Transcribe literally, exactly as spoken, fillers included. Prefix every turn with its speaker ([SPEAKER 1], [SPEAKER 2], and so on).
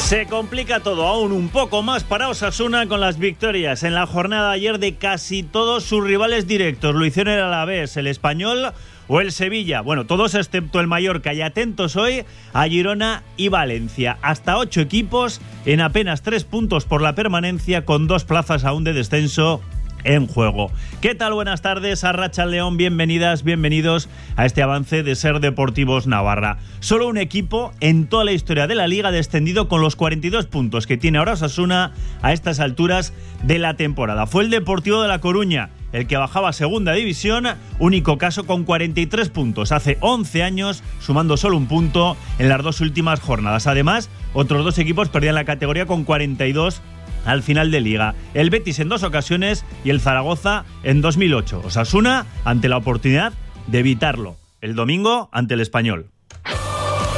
[SPEAKER 1] Se complica todo aún un poco más para Osasuna con las victorias en la jornada de ayer de casi todos sus rivales directos. Lo hicieron el Alavés, el Español o el Sevilla. Bueno, todos excepto el Mallorca. Y atentos hoy a Girona y Valencia. Hasta ocho equipos en apenas tres puntos por la permanencia, con dos plazas aún de descenso en juego. ¿Qué tal? Buenas tardes, Arratsaldeon, bienvenidas, bienvenidos a este avance de Ser Deportivos Navarra. Solo un equipo en toda la historia de la Liga descendido con los cuarenta y dos puntos que tiene ahora Osasuna a estas alturas de la temporada. Fue el Deportivo de La Coruña el que bajaba a segunda división, único caso con cuarenta y tres puntos, hace once años, sumando solo un punto en las dos últimas jornadas. Además, otros dos equipos perdían la categoría con cuarenta y dos al final de Liga. El Betis en dos ocasiones y el Zaragoza en dos mil ocho. Osasuna ante la oportunidad de evitarlo el domingo ante el Español.